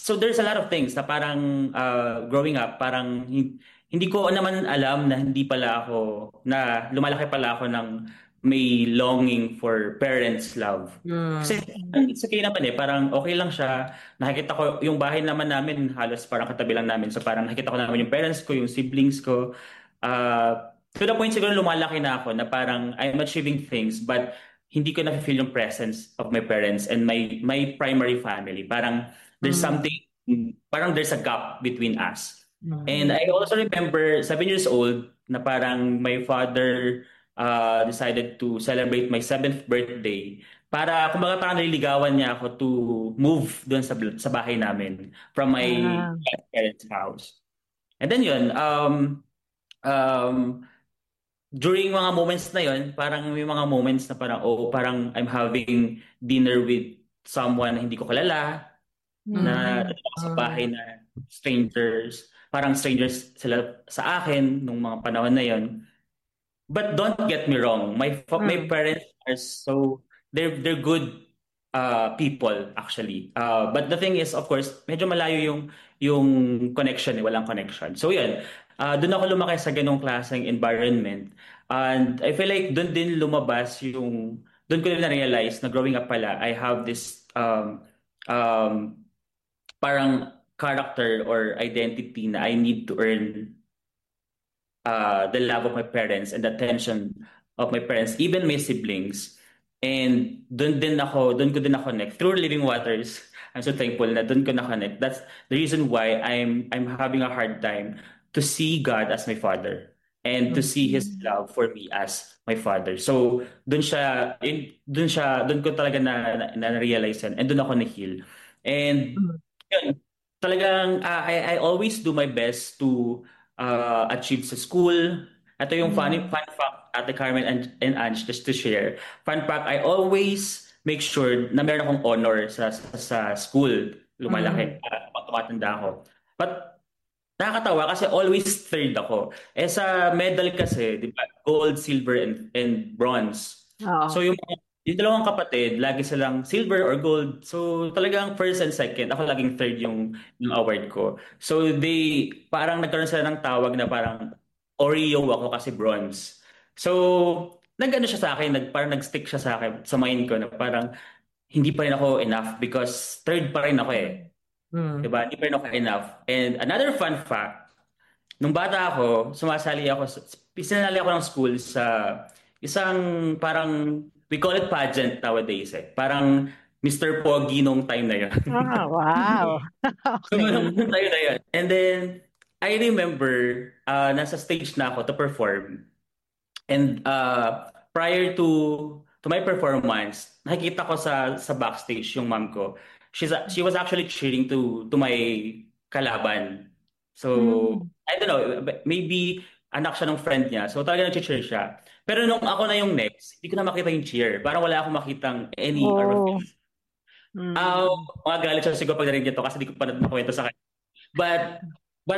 so there's a lot of things na parang growing up, parang hindi ko naman alam na hindi pala ako, na lumalaki pala ako ng may longing for parents' love. Kasi Mm. it's okay naman eh, parang okay lang siya. Nakikita ko yung bahay naman namin, halos parang katabi lang namin. So parang nakikita ko naman yung parents ko, yung siblings ko. To the point siguro lumalaki na ako na parang I'm achieving things but hindi ko na-feel yung presence of my parents and my primary family. Parang there's Mm. something, parang there's a gap between us. And Mm. I also remember 7 years old na parang my father decided to celebrate my seventh birthday para kumbaga parang nililigawan niya ako to move doon sa bahay namin from my Ah. parents' house. And then yun, um, during mga moments na yun, parang may mga moments na parang, oh, parang I'm having dinner with someone na hindi ko kilala, na Mm. dalawa sa bahay Mm. na strangers, parang strangers sila sa akin nung mga panahon na yun. But don't get me wrong, my Mm. parents are so they're good people actually. But the thing is, of course, medyo malayo yung connection, eh, walang connection. So yun, doon ako lumaki sa ganong klaseng environment. And I feel like doon din lumabas doon ko din na-realize na growing up pala, I have this um, parang character or identity na I need to earn the love of my parents and the attention of my parents, even my siblings. And doon ko din na-connect through Living Waters. I'm so thankful na doon ko na-connect. That's the reason why I'm having a hard time to see God as my father and to see His Mm. love for me as my father. So doon ko talaga na-realize yan and doon ako na-heal. And Mm. yun, talagang I always do my best to achieve sa school. Ito yung Mm. fun fact, Ate Carmen and Ange, just to share. Fun fact, I always make sure na meron akong honor sa school. Lumalaki, Mm. pag tumatanda ako. But nakakatawa kasi always third ako. Eh sa medal kasi, di ba, gold, silver, and bronze. So Oo. yung dalawang kapatid, lagi silang silver or gold. So talagang first and second, ako laging third yung award ko. So parang nagkaroon sila ng tawag na parang Oreo ako kasi bronze. So nag-ano siya sa akin, parang nag-stick siya sa akin, sa mind ko na parang hindi pa rin ako enough because third pa rin ako eh. Mm. Diba? Hindi pa rin ako enough. And another fun fact, nung bata ako, sinali ako ng school sa isang parang, we call it pageant nowadays eh. Parang Mr. Pogi nung time na yun. Ah, wow. So, Okay. nung time na yun. And then, I remember, nasa stage na ako to perform. And prior to my performance, nakikita ko sa backstage yung mom ko. She was actually cheering to my kalaban. So, Mm. I don't know, maybe anak siya ng friend niya. So talaga nag-cheer siya. Pero nung ako na yung next, hindi ko na makita yung cheer. Parang wala akong makitang any or Oh. Mm. mga galit siya siguro pag narinig ito kasi hindi ko pa nakwento sa kanya. But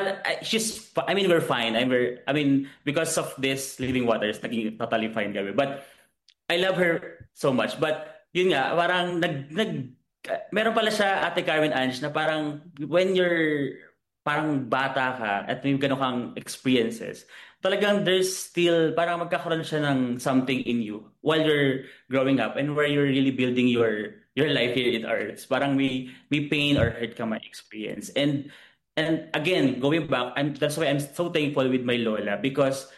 I mean, we're fine. I mean, because of this Living Waters, naging totally fine kami. But I love her so much. But yun nga, parang meron pala siya, Ate Carmen Ange, na parang when you're parang bata ka at may ganun kang experiences, talagang there's still, parang magkakaroon siya ng something in you while you're growing up and where you're really building your life here in Earth. Parang may pain or hurt ka may experience. And again, going back, that's why I'm so thankful with my Lola because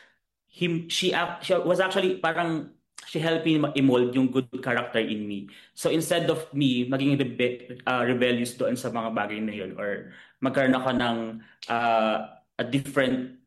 she was actually parang she helped me mold yung good character in me. So instead of me maging rebellious doon sa mga bagay na yun or magkaroon ako ng a different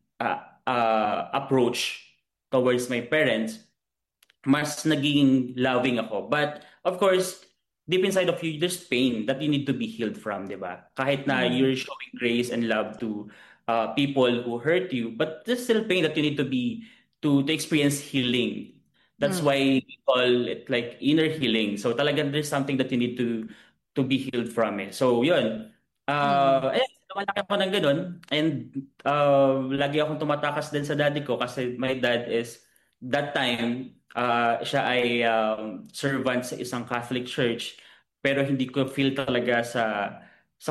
approach towards my parents, mas naging loving ako. But of course, deep inside of you, there's pain that you need to be healed from, di ba? Kahit na Mm. you're showing grace and love to people who hurt you, but there's still pain that you need to experience healing. That's Mm. why we call it like inner healing. So talagang there's something that you need to be healed from it. So yun. Mm. Lumalaki ako ng ganun. And lagi akong tumatakas din sa daddy ko kasi my dad is that time siya ay servant sa isang Catholic church pero hindi ko feel talaga